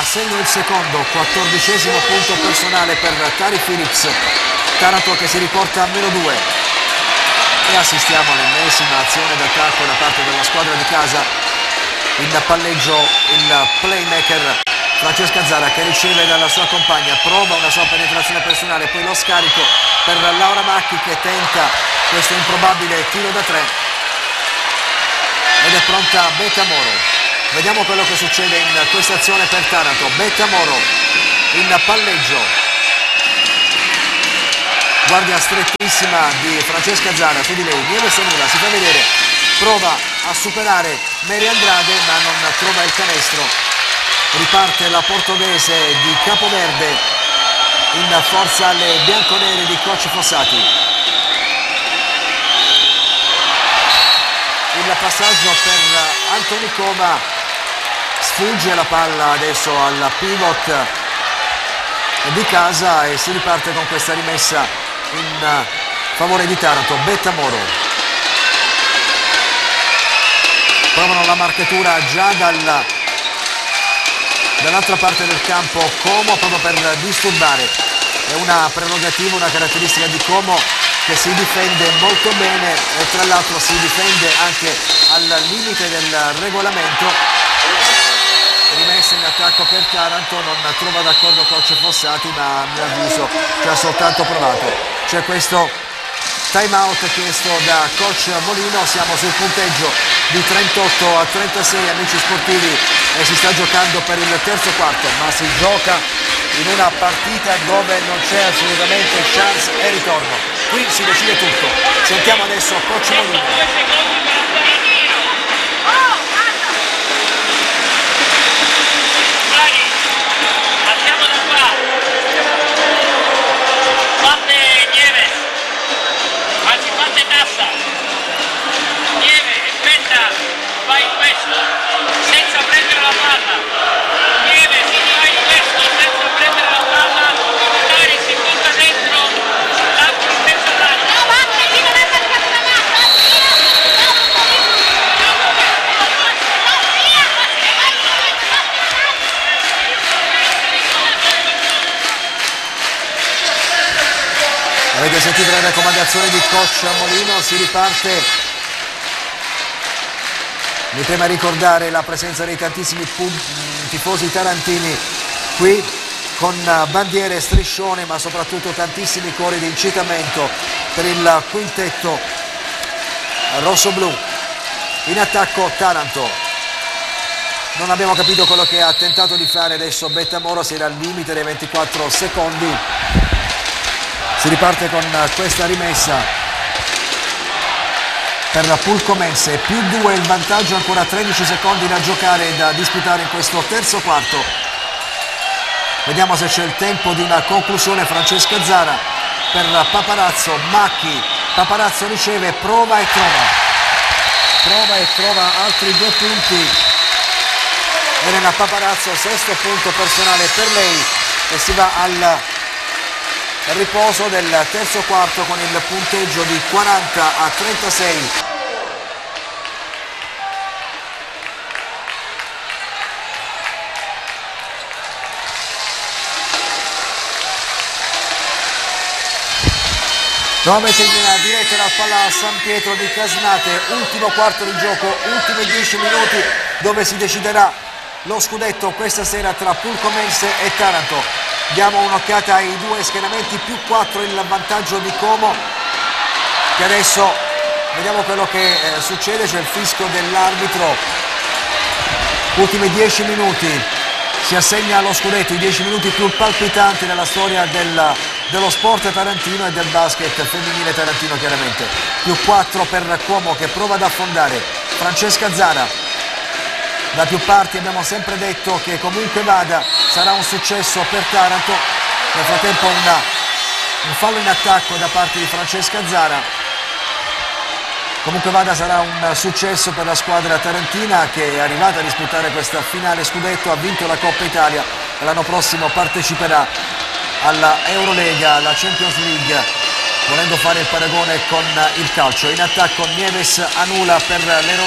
segno il secondo, 14° punto personale per Tari Phillips. Taranto che si riporta a -2 e assistiamo all'ennesima azione d'attacco da parte della squadra di casa. In palleggio il playmaker Francesca Zara che riceve dalla sua compagna, prova una sua penetrazione personale, poi lo scarico per Laura Macchi che tenta questo improbabile tiro da 3 ed è pronta Betta Moro. Vediamo quello che succede in questa azione per Taranto. Betta Moro in palleggio, guardia strettissima di Francesca Zara su di lei, Nieves Anula si fa vedere, prova a superare Mary Andrade ma non trova il canestro. Riparte la portoghese di Capoverde in forza alle bianconere di coach Fossati. Il passaggio per Antonikova, sfugge la palla adesso al pivot di casa e si riparte con questa rimessa in favore di Taranto. Betta Moro, provano la marcatura già dall'altra parte del campo Como proprio per disturbare. È una prerogativa, una caratteristica di Como che si difende molto bene e tra l'altro si difende anche al limite del regolamento. Rimessa in attacco per Taranto, non trova d'accordo coach Fossati ma a mio avviso ci ha soltanto provato. C'è questo time out chiesto da coach Molino, siamo sul punteggio di 38-36 amici sportivi e si sta giocando per il terzo quarto, ma si gioca in una partita dove non c'è assolutamente chance e ritorno. Qui si decide tutto. Sentiamo adesso coach Molino. Avete sentito le raccomandazioni di coach Molino, si riparte. Mi preme ricordare la presenza dei tantissimi tifosi tarantini qui con bandiere, striscione ma soprattutto tantissimi cori di incitamento per il quintetto rosso-blu. In attacco Taranto. Non abbiamo capito quello che ha tentato di fare adesso Betta Moro, si era al limite dei 24 secondi. Si riparte con questa rimessa per la Pulcomense, +2 il vantaggio, ancora 13 secondi da giocare e da disputare in questo terzo quarto. Vediamo se c'è il tempo di una conclusione. Francesca Zara per Paparazzo, Macchi, Paparazzo riceve, prova e trova altri 2 punti. Elena Paparazzo, sesto punto personale per lei e si va al riposo del terzo quarto con il punteggio di 40-36. Nuovamente in diretta dal Palla San Pietro di Casnate, ultimo quarto di gioco, ultimi 10 minuti dove si deciderà lo scudetto questa sera tra Pulcomense e Taranto. Diamo un'occhiata ai 2 schieramenti, +4 il vantaggio di Como, che adesso vediamo quello che succede, c'è il fischio dell'arbitro. Ultimi 10 minuti, si assegna lo scudetto, i 10 minuti più palpitanti nella storia dello sport tarantino e del basket femminile tarantino chiaramente. +4 per Como che prova ad affondare Francesca Zara. Da più parti abbiamo sempre detto che comunque vada sarà un successo per Taranto. Nel frattempo un fallo in attacco da parte di Francesca Zara. Comunque vada sarà un successo per la squadra tarantina che è arrivata a disputare questa finale scudetto, ha vinto la Coppa Italia e l'anno prossimo parteciperà alla Eurolega, alla Champions League, volendo fare il paragone con il calcio. In attacco Nieves Anula per le